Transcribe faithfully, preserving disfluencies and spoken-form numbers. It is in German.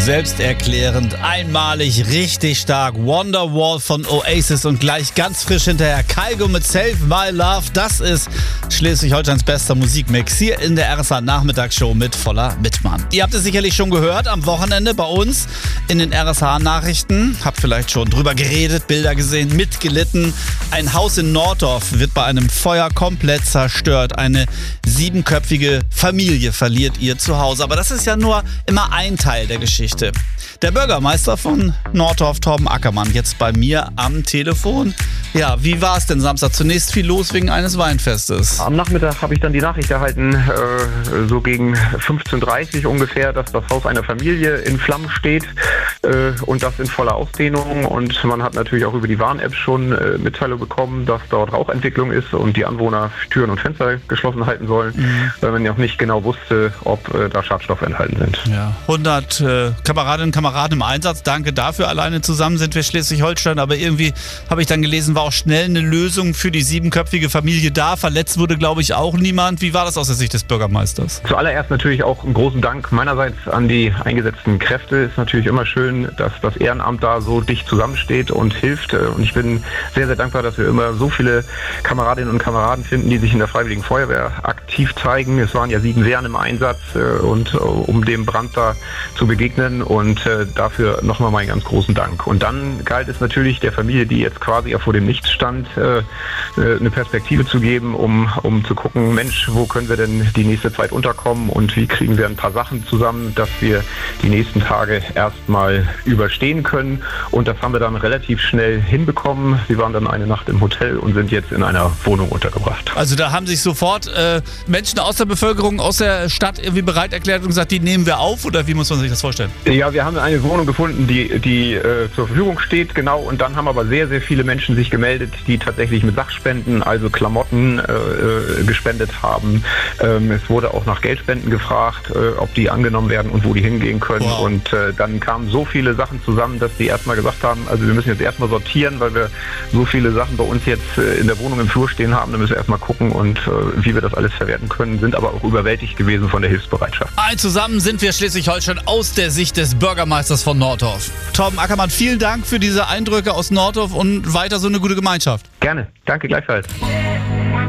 Selbsterklärend, einmalig, richtig stark. Wonderwall von Oasis und gleich ganz frisch hinterher Kygo mit Save My Love. Das ist Schleswig-Holsteins bester Musikmix hier in der R S H-Nachmittagsshow mit Voller Wittmann. Ihr habt es sicherlich schon gehört am Wochenende bei uns in den R S H-Nachrichten. Habt vielleicht schon drüber geredet, Bilder gesehen, mitgelitten. Ein Haus in Norddorf wird bei einem Feuer komplett zerstört. Eine siebenköpfige Familie verliert ihr Zuhause. Aber das ist ja nur immer ein Teil der Geschichte. Der Bürgermeister von Norddorf, Torben Ackermann, jetzt bei mir am Telefon. Ja, wie war es denn Samstag? Zunächst viel los wegen eines Weinfestes. Am Nachmittag habe ich dann die Nachricht erhalten, äh, so gegen fünfzehn Uhr dreißig ungefähr, dass das Haus einer Familie in Flammen steht äh, und das in voller Ausdehnung. Und man hat natürlich auch über die Warn-App schon äh, Mitteilung bekommen, dass dort Rauchentwicklung ist und die Anwohner Türen und Fenster geschlossen halten sollen, mhm. weil man ja auch nicht genau wusste, ob äh, da Schadstoffe enthalten sind. Ja, hundert äh, Kameradinnen und Kameraden im Einsatz. Danke dafür. Alleine zusammen sind wir Schleswig-Holstein. Aber irgendwie habe ich dann gelesen, war auch schnell eine Lösung für die siebenköpfige Familie da. Verletzt wurde, glaube ich, auch niemand. Wie war das aus der Sicht des Bürgermeisters? Zuallererst natürlich auch einen großen Dank meinerseits an die eingesetzten Kräfte. Es ist natürlich immer schön, dass das Ehrenamt da so dicht zusammensteht und hilft. Und ich bin sehr, sehr dankbar, dass wir immer so viele Kameradinnen und Kameraden finden, die sich in der Freiwilligen Feuerwehr aktiv zeigen. Es waren ja sieben Wehren im Einsatz und um dem Brand da zu begegnen. Und dafür nochmal meinen ganz großen Dank. Und dann galt es natürlich der Familie, die jetzt quasi vor dem Nichts stand, eine Perspektive zu geben, um, um zu gucken, Mensch, wo können wir denn die nächste Zeit unterkommen und wie kriegen wir ein paar Sachen zusammen, dass wir die nächsten Tage erstmal überstehen können. Und das haben wir dann relativ schnell hinbekommen. Sie waren dann eine Nacht im Hotel und sind jetzt in einer Wohnung untergebracht. Also da haben sich sofort äh, Menschen aus der Bevölkerung, aus der Stadt irgendwie bereit erklärt und gesagt, die nehmen wir auf, oder wie muss man sich das vorstellen? Ja, wir haben eine Wohnung gefunden, die, die äh, zur Verfügung steht, genau. Und dann haben aber sehr, sehr viele Menschen sich gemeldet, die tatsächlich mit Sachspenden, also Klamotten, äh, äh, gespendet haben. Ähm, es wurde auch nach Geldspenden gefragt, äh, ob die angenommen werden und wo die hingehen können. Wow. Und äh, dann kamen so viele Sachen zusammen, dass die erstmal gesagt haben, also wir müssen jetzt erstmal sortieren, weil wir so viele Sachen bei uns jetzt äh, in der Wohnung im Flur stehen haben. Dann müssen wir erstmal gucken und äh, wie wir das alles verwerten können, sind aber auch überwältigt gewesen von der Hilfsbereitschaft. All zusammen sind wir Schleswig-Holstein aus der Sicht des Bürgermeisters von Norddorf. Torben Ackermann, vielen Dank für diese Eindrücke aus Norddorf und weiter so eine gute Gemeinschaft. Gerne. Danke gleichfalls.